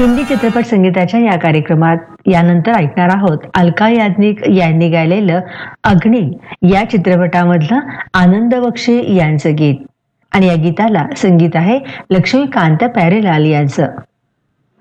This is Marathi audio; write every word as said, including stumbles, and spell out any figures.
हिंदी चित्रपट संगीताच्या या कार्यक्रमात यानंतर ऐकणार आहोत अलका याज्ञिक यांनी गायलेलं अग्नी या चित्रपटामधलं आनंद बक्षी यांचं गीत. आणि या गीताला संगीत आहे लक्ष्मीकांत प्यारेलाल यांचं.